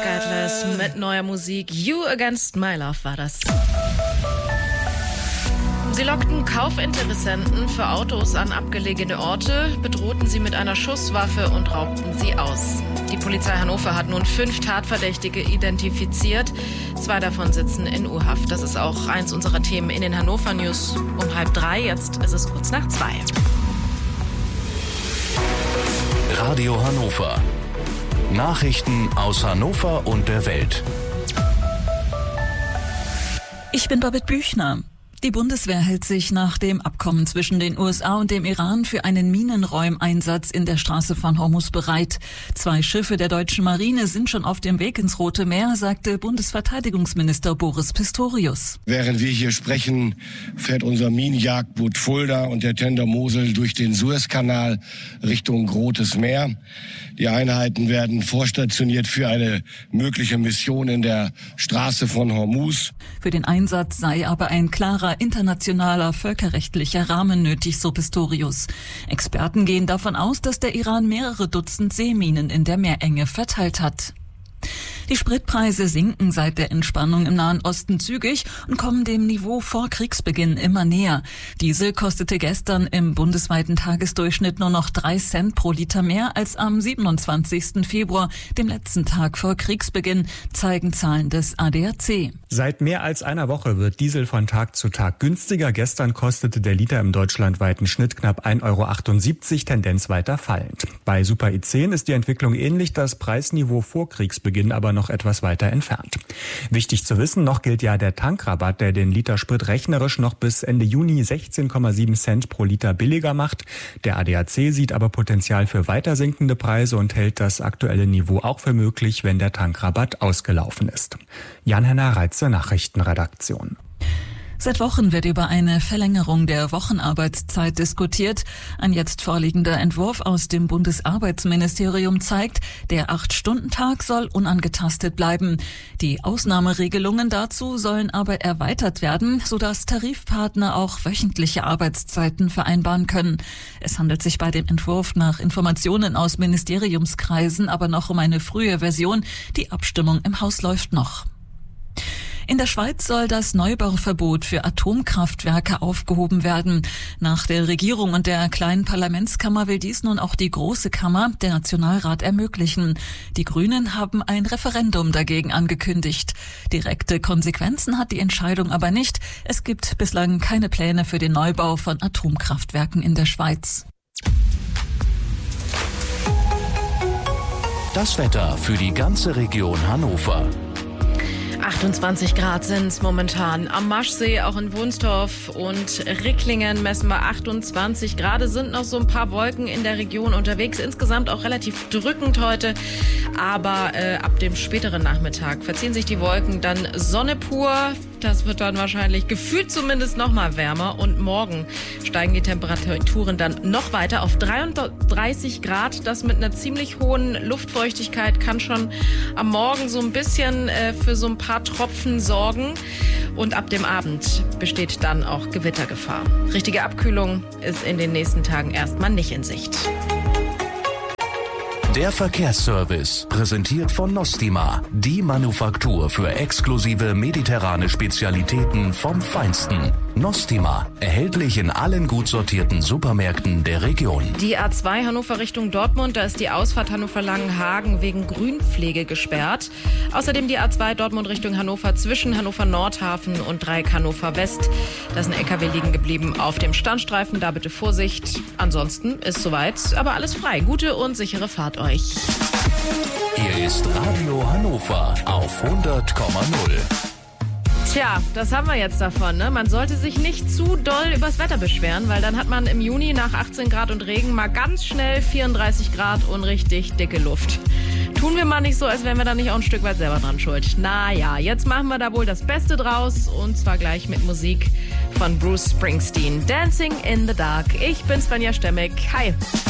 Mark Atlas mit neuer Musik. You Against My Love war das. Sie lockten Kaufinteressenten für Autos an abgelegene Orte, bedrohten sie mit einer Schusswaffe und raubten sie aus. Die Polizei Hannover hat nun 5 Tatverdächtige identifiziert. 2 davon sitzen in U-Haft. Das ist auch eins unserer Themen in den Hannover News um 2:30. Jetzt ist es kurz nach 2. Radio Hannover. Nachrichten aus Hannover und der Welt. Ich bin Babette Büchner. Die Bundeswehr hält sich nach dem Abkommen zwischen den USA und dem Iran für einen Minenräumeinsatz in der Straße von Hormuz bereit. 2 Schiffe der deutschen Marine sind schon auf dem Weg ins Rote Meer, sagte Bundesverteidigungsminister Boris Pistorius. Während wir hier sprechen, fährt unser Minenjagdboot Fulda und der Tender Mosel durch den Suezkanal Richtung Rotes Meer. Die Einheiten werden vorstationiert für eine mögliche Mission in der Straße von Hormuz. Für den Einsatz sei aber ein klarer internationaler völkerrechtlicher Rahmen nötig, so Pistorius. Experten gehen davon aus, dass der Iran mehrere Dutzend Seeminen in der Meerenge verteilt hat. Die Spritpreise sinken seit der Entspannung im Nahen Osten zügig und kommen dem Niveau vor Kriegsbeginn immer näher. Diesel kostete gestern im bundesweiten Tagesdurchschnitt nur noch 3 Cent pro Liter mehr als am 27. Februar, dem letzten Tag vor Kriegsbeginn, zeigen Zahlen des ADAC. Seit mehr als einer Woche wird Diesel von Tag zu Tag günstiger. Gestern kostete der Liter im deutschlandweiten Schnitt knapp 1,78 €, Tendenz weiter fallend. Bei Super E10 ist die Entwicklung ähnlich, das Preisniveau vor Kriegsbeginn aber noch etwas weiter entfernt. Wichtig zu wissen, noch gilt ja der Tankrabatt, der den Liter Sprit rechnerisch noch bis Ende Juni 16,7 Cent pro Liter billiger macht. Der ADAC sieht aber Potenzial für weiter sinkende Preise und hält das aktuelle Niveau auch für möglich, wenn der Tankrabatt ausgelaufen ist. Jan-Henner Reitze, Nachrichtenredaktion. Seit Wochen wird über eine Verlängerung der Wochenarbeitszeit diskutiert. Ein jetzt vorliegender Entwurf aus dem Bundesarbeitsministerium zeigt, der 8-Stunden-Tag soll unangetastet bleiben. Die Ausnahmeregelungen dazu sollen aber erweitert werden, sodass Tarifpartner auch wöchentliche Arbeitszeiten vereinbaren können. Es handelt sich bei dem Entwurf nach Informationen aus Ministeriumskreisen aber noch um eine frühe Version. Die Abstimmung im Haus läuft noch. In der Schweiz soll das Neubauverbot für Atomkraftwerke aufgehoben werden. Nach der Regierung und der kleinen Parlamentskammer will dies nun auch die Große Kammer, der Nationalrat, ermöglichen. Die Grünen haben ein Referendum dagegen angekündigt. Direkte Konsequenzen hat die Entscheidung aber nicht. Es gibt bislang keine Pläne für den Neubau von Atomkraftwerken in der Schweiz. Das Wetter für die ganze Region Hannover. 28 Grad sind es momentan. Am Maschsee, auch in Wunstorf und Ricklingen messen wir 28 Grad. Es sind noch so ein paar Wolken in der Region unterwegs. Insgesamt auch relativ drückend heute. Aber ab dem späteren Nachmittag verziehen sich die Wolken. Dann Sonne pur. Das wird dann wahrscheinlich gefühlt zumindest noch mal wärmer. Und morgen steigen die Temperaturen dann noch weiter auf 33 Grad. Das mit einer ziemlich hohen Luftfeuchtigkeit kann schon am Morgen so ein bisschen für so ein paar Tropfen sorgen. Und ab dem Abend besteht dann auch Gewittergefahr. Richtige Abkühlung ist in den nächsten Tagen erstmal nicht in Sicht. Der Verkehrsservice, präsentiert von Nostima, die Manufaktur für exklusive mediterrane Spezialitäten vom Feinsten. Nostima, erhältlich in allen gut sortierten Supermärkten der Region. Die A2 Hannover Richtung Dortmund, da ist die Ausfahrt Hannover-Langenhagen wegen Grünpflege gesperrt. Außerdem die A2 Dortmund Richtung Hannover zwischen Hannover Nordhafen und Dreieck Hannover West. Da ist ein LKW liegen geblieben auf dem Standstreifen, da bitte Vorsicht. Ansonsten ist soweit aber alles frei. Gute und sichere Fahrt euch. Hier ist Radio Hannover auf 100,0. Tja, das haben wir jetzt davon, ne? Man sollte sich nicht zu doll übers Wetter beschweren, weil dann hat man im Juni nach 18 Grad und Regen mal ganz schnell 34 Grad und richtig dicke Luft. Tun wir mal nicht so, als wären wir da nicht auch ein Stück weit selber dran schuld. Naja, jetzt machen wir da wohl das Beste draus und zwar gleich mit Musik von Bruce Springsteen. Dancing in the Dark. Ich bin Svenja Stemmig. Hi.